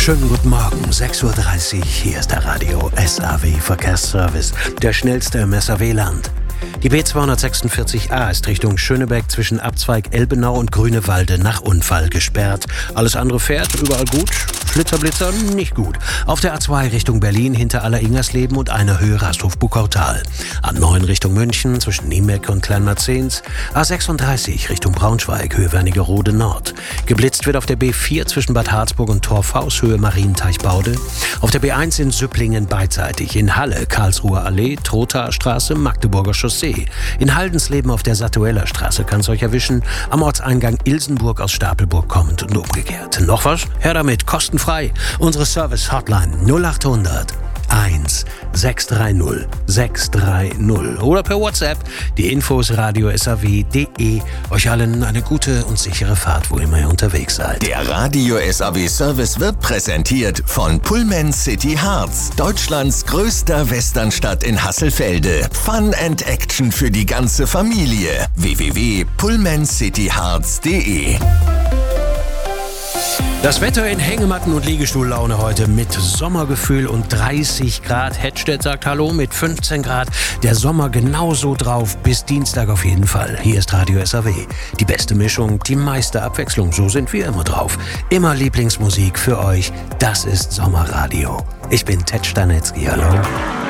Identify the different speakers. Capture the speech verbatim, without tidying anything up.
Speaker 1: Schönen guten Morgen, sechs Uhr dreißig, hier ist der Radio S A W Verkehrsservice, der schnellste im S A W-Land. Die B zweihundertsechsundvierzig A ist Richtung Schönebeck zwischen Abzweig Elbenau und Grünewalde nach Unfall gesperrt. Alles andere fährt, überall gut, Flitterblitzer nicht gut. Auf der A zwei Richtung Berlin hinter Aller-Ingersleben und einer Höhe Rasthof-Buckautal. A neun Richtung München zwischen Niemecke und Kleinmarzens. A sechsunddreißig Richtung Braunschweig, Höhe Wernigerode Nord. Geblitzt wird auf der B vier zwischen Bad Harzburg und Torfhaus, Höhe Marienteichbaude. Auf der B eins in Süpplingen beidseitig. In Halle, Karlsruher Allee, Trothaer Straße, Magdeburger Chaussee. In Haldensleben auf der Satueller Straße kann es euch erwischen, am Ortseingang Ilsenburg aus Stapelburg kommend und umgekehrt. Noch was? Her damit, kostenfrei. Unsere Service-Hotline null achthundert eins sechs drei null sechs drei null oder per WhatsApp. Die Infos radio s a w punkt de. Euch allen eine gute und sichere Fahrt, wo immer ihr unterwegs seid.
Speaker 2: Der Radio S A W Service wird präsentiert von Pullman City Harz, Deutschlands größter Westernstadt in Hasselfelde. Fun and Action für die ganze Familie. w w w punkt pullman city harz punkt de.
Speaker 1: Das Wetter in Hängematten und Liegestuhllaune heute mit Sommergefühl und dreißig Grad. Hedstedt sagt Hallo mit fünfzehn Grad. Der Sommer genauso drauf bis Dienstag auf jeden Fall. Hier ist Radio S A W. Die beste Mischung, die meiste Abwechslung. So sind wir immer drauf. Immer Lieblingsmusik für euch. Das ist Sommerradio. Ich bin Ted Stanetzky. Hallo.